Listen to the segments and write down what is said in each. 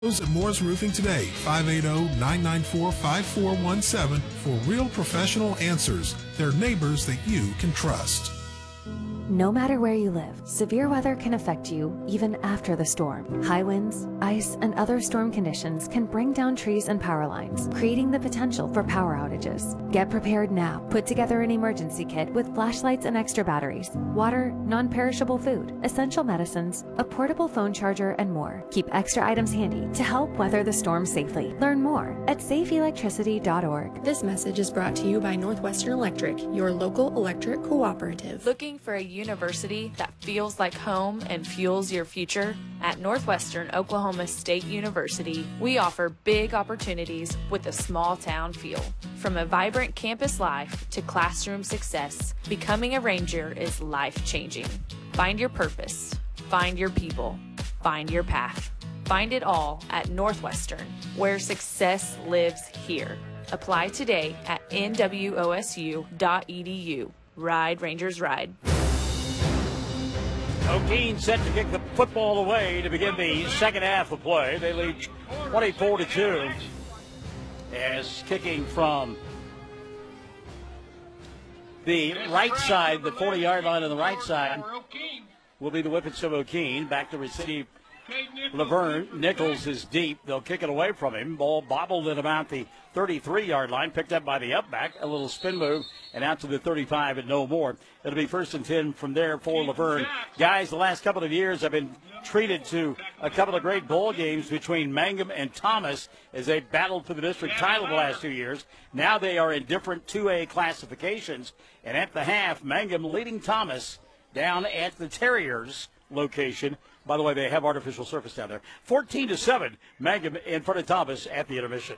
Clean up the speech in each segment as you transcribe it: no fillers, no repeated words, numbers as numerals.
At Moore's Roofing today, 580-994-5417 for real professional answers. They're neighbors that you can trust. No matter where you live, severe weather can affect you even after the storm. High winds, ice, and other storm conditions can bring down trees and power lines, creating the potential for power outages. Get prepared now. Put together an emergency kit with flashlights and extra batteries, water, non-perishable food, essential medicines, a portable phone charger, and more. Keep extra items handy to help weather the storm safely. Learn more at safeelectricity.org. This message is brought to you by Northwestern Electric, your local electric cooperative. Looking for a university that feels like home and fuels your future? At Northwestern Oklahoma State University, we offer big opportunities with a small town feel. From a vibrant campus life to classroom success, becoming a Ranger is life-changing. Find your purpose, find your people, find your path. Find it all at Northwestern, where success lives here. Apply today at nwosu.edu. Ride, Rangers, ride. O'Keene set to kick the football away to begin the second half of play. They lead 24-2. As kicking from the right side, the 40-yard line on the right side, will be the Whippets of O'Keene. Back to receive Laverne. Nichols is deep. They'll kick it away from him. Ball bobbled at about the 33-yard line, picked up by the upback. A little spin move and out to the 35 and no more. It'll be 1st and 10 from there for Laverne. Guys, the last couple of years have been treated to a couple of great ball games between Mangum and Thomas as they battled for the district title the last 2 years. Now they are in different 2A classifications. And at the half, Mangum leading Thomas down at the Terriers location. By the way, they have artificial surface down there. 14-7, Mangum in front of Thomas at the intermission.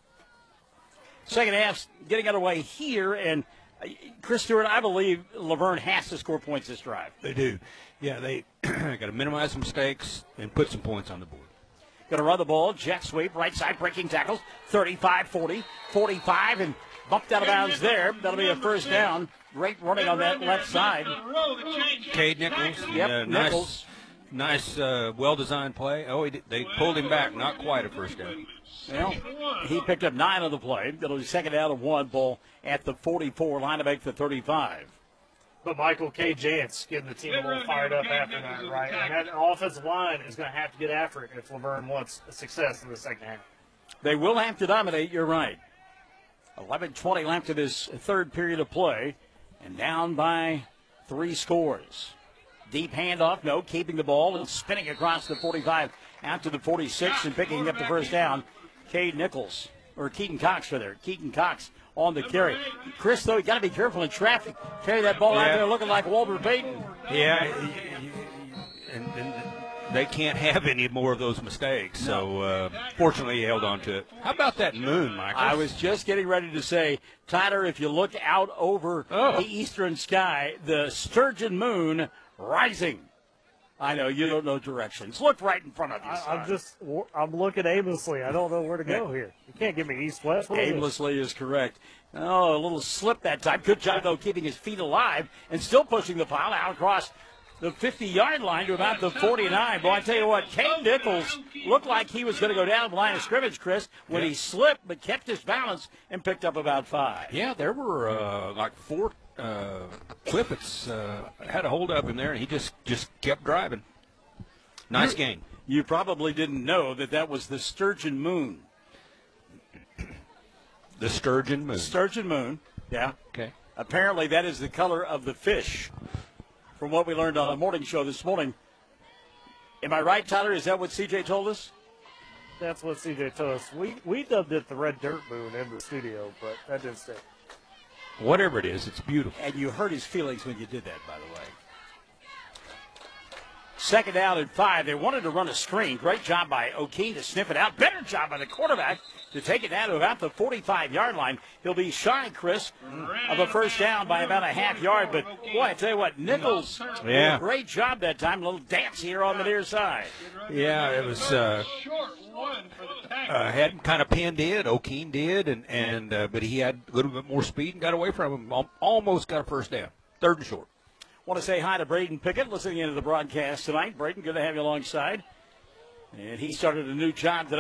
Second half getting underway here, and Chris Stewart, I believe Laverne has to score points this drive. They do. Yeah, they got to minimize mistakes and put some points on the board. Going to run the ball, jet sweep, right side breaking tackles, 35, 40, 45, and bumped out of bounds there. That'll be a first down. Great running on that left side. Cade Nichols. Yep, Nichols. Nice, well-designed play. Oh, they pulled him back. Not quite a first down. Well, he picked up 9 on the play. It'll be second down of 1. Ball at the 44, line to make the 35. But Michael K. Jantz getting the team a little fired up after that, right? And that offensive line is going to have to get after it if Laverne wants success in the second half. They will have to dominate, you're right. 11:20 left in this third period of play, and down by 3 scores. Deep handoff, no, keeping the ball and spinning across the 45 out to the 46 and picking up the first down. Cade Nichols, or Keaton Cox, rather. Keaton Cox on the carry. Chris, though, you got to be careful in traffic. Carry that ball out there looking like Walter Payton. Yeah, and they can't have any more of those mistakes. So, fortunately, he held on to it. How about that moon, Michael? I was just getting ready to say, Tyler, if you look out over the eastern sky, the sturgeon moon rising. I know you don't know directions. Look right in front of you. I'm looking aimlessly. I don't know where to go here. You can't give me east-west. Aimlessly is correct. Oh, a little slip that time. Good job, though, keeping his feet alive and still pushing the pile out across the 50-yard line to about the 49. Boy, I tell you what, Cade Nichols looked like he was going to go down the line of scrimmage, Chris, when he slipped but kept his balance and picked up about 5. Yeah, there were like 4 Whippets had a hold up in there, and he just kept driving. Nice game. You probably didn't know that was the sturgeon moon. The sturgeon moon. Sturgeon moon, yeah. Okay. Apparently that is the color of the fish, from what we learned on the morning show this morning. Am I right, Tyler? Is that what CJ told us? That's what CJ told us. We dubbed it the red dirt moon in the studio, but that didn't stay. Whatever it is, it's beautiful. And you hurt his feelings when you did that, by the way. Second down and 5. They wanted to run a screen. Great job by O'Keene to sniff it out. Better job by the quarterback to take it down to about the 45-yard line. He'll be shy, Chris, of a first down by about a half yard. But, boy, I tell you what, Nichols did a great job that time. A little dance here on the near side. Yeah, it was had kind of pinned in. O'Keene did, but he had a little bit more speed and got away from him. Almost got a first down. 3rd and short. Want to say hi to Braden Pickett listening into the broadcast tonight. Braden, good to have you alongside. And he started a new job today.